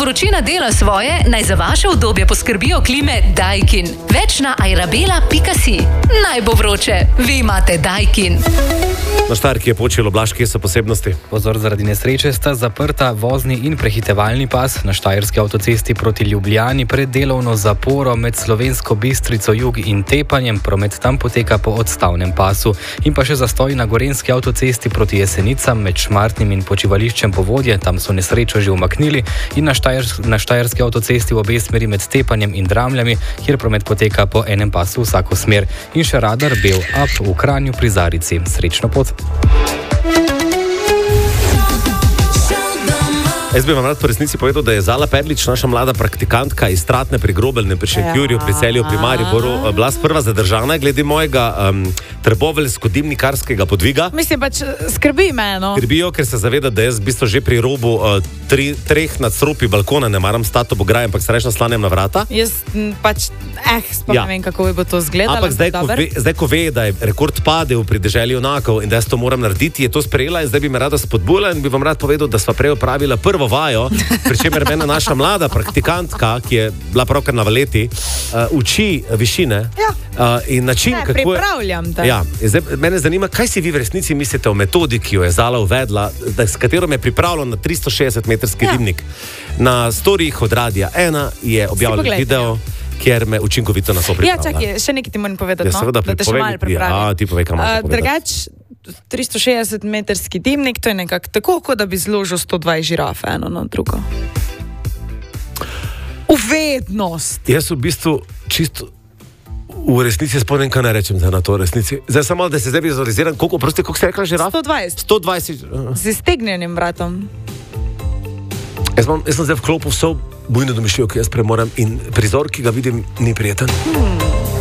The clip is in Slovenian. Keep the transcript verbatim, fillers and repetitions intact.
vročina dela svoje, naj za vaše udobje poskrbijo klime Daikin. Več na airabela pika si. Naj bo vroče, vi imate Daikin. Na Štajerki je počelo Blaž, kje so posebnosti? Pozor, zaradi nesreče sta zaprta vozni in prehitevalni pas na štajerski avtocesti proti Ljubljani pred delovno zaporo med Slovensko Bistrico jug in Tepanjem. Promet tam poteka po odstavnem pasu. In pa še zastoj na gorenski avtocesti proti Jesenicam med Šmartnim in počivališčem Povodje. Tam so nesrečo že umaknili. In na, Štajer, na štajerski avtocesti v obe smeri med Tepanjem in Dramljami, kjer promet poteka po enem pasu vsako smer. In še radar Bel Up v Kranju pri Zarici. Srečno pot! Jaz bi vam rad po resnici povedal, da je Zala Perlič, naša mlada praktikantka iz Stratne pri Grobelnem, pri Šentjurju, pri Celju, pri Mariboru, bila sprva zadržana glede mojega um, trboveljsko-dimnikarskega podviga. Mislim, pač skrbi me, no. Skrbijo, ker se zaveda, da jaz v bistvu že pri robu uh, tri, treh nadstropij balkona ne maram stati ob ograji, ampak se reč naslanjam na vrata. Jaz m, pač, eh, sploh Ja. ne vem, kako bi bo to izgledalo. Ampak zdaj ko, ve, zdaj, ko ve, da je rekord padel pri deželi junakov in da jaz to moram narediti, je to sprejela in zdaj bi me rada spodbujala in bi vam rad povedal, da sva prej opravila prvo vajo, pri čemer mene naša mlada praktikantka, ki je bila pravkar na valeti, uh, uči višine Ja. uh, in način, Ne, kako je... pripravljam te. Ja, zdaj, mene zanima, kaj si vi v resnici mislite o metodi, ki jo je Zala uvedla, da, s katero me je pripravila na tristo šestdeset metrski Ja. dimnik. Na storijih od Radia ena je objavljen poglejte, video, kjer me učinkovito na to Ja, pripravlja. čakaj, še nekaj ti moram povedati, Ja, no? seveda, Da te še povej malo mi. pripravim. Ja, ti povej, kaj imaš Uh, povedati. Drugač, tristo šestdeset metrski dimnik, to je nekako tako, kot da bi zložil sto dvajset žiraf eno na drugo. Uvednost! Jaz v bistvu čisto v resnici spomnim, kaj naj rečem na to resnici. Zdaj samo, da se zdaj vizualiziram, koliko, prosti, koliko ste rekla žiraf? sto dvajset. sto dvajset. uh. Z iztegnjenim vratom. Jaz, mam, jaz sem zdaj vklopil vso bujno domišljijo, ki jaz premorem in prizor, ki ga vidim, ni prijeten. Hmm.